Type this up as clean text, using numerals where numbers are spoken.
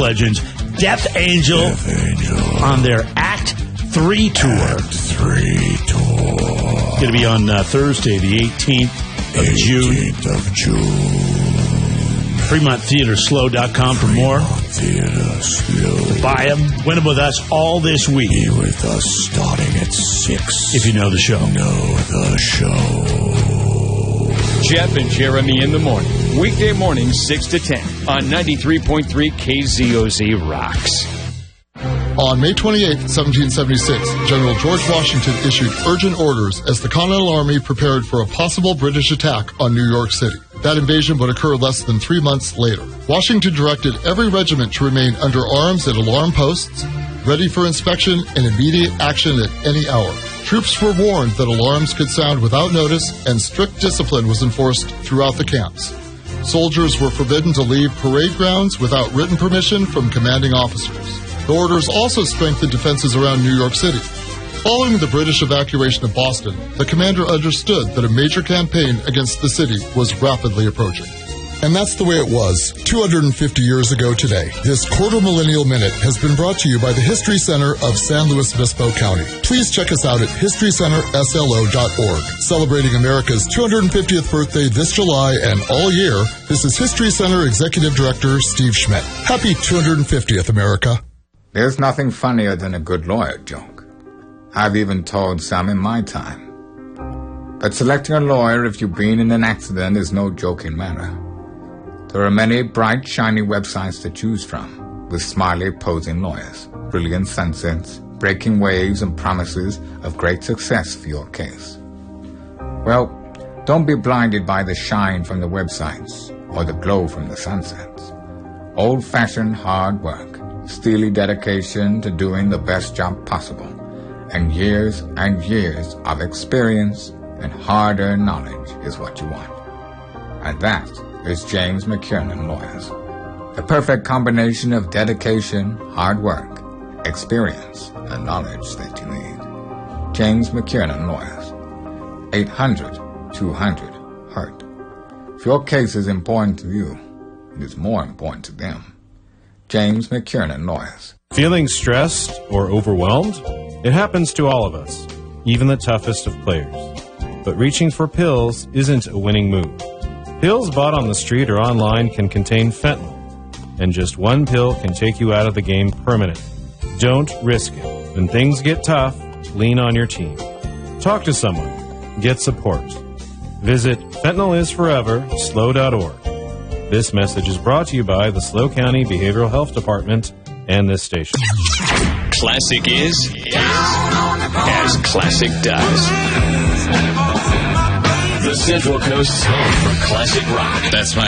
legends, Death Angel, on their Act 3 tour. Going to be on Thursday, the 18th of June. FremontTheaterSlow.com for more. Buy them. Win them with us all this week. Be with us starting at 6. If you know the show. Jeff and Jeremy in the morning. Weekday mornings 6 to 10 on 93.3 KZOZ Rocks. On May 28, 1776, General George Washington issued urgent orders as the Continental Army prepared for a possible British attack on New York City. That invasion would occur less than 3 months later. Washington directed every regiment to remain under arms at alarm posts, ready for inspection and immediate action at any hour. Troops were warned that alarms could sound without notice, and strict discipline was enforced throughout the camps. Soldiers were forbidden to leave parade grounds without written permission from commanding officers. The orders also strengthened defenses around New York City. Following the British evacuation of Boston, the commander understood that a major campaign against the city was rapidly approaching. And that's the way it was 250 years ago today. This Quarter Millennial Minute has been brought to you by the History Center of San Luis Obispo County. Please check us out at historycenterslo.org. Celebrating America's 250th birthday this July and all year, this is History Center Executive Director Steve Schmidt. Happy 250th, America. There's nothing funnier than a good lawyer joke. I've even told some in my time. But selecting a lawyer if you've been in an accident is no joking matter. There are many bright, shiny websites to choose from, with smiley, posing lawyers, brilliant sunsets, breaking waves, and promises of great success for your case. Well, don't be blinded by the shine from the websites or the glow from the sunsets. Old-fashioned hard work, steely dedication to doing the best job possible, and years of experience and hard-earned knowledge is what you want. And that is James McKiernan Lawyers. The perfect combination of dedication, hard work, experience, and knowledge that you need. James McKiernan Lawyers. 800-200-HURT. If your case is important to you, it is more important to them. James McKiernan Lawyers. Feeling stressed or overwhelmed? It happens to all of us, even the toughest of players. But reaching for pills isn't a winning move. Pills bought on the street or online can contain fentanyl, and just one pill can take you out of the game permanently. Don't risk it. When things get tough, lean on your team. Talk to someone. Get support. Visit fentanylisforeverslow.org. This message is brought to you by the SLO County Behavioral Health Department and this station. Classic is as classic does. The Central Coast's home for classic rock. That's right.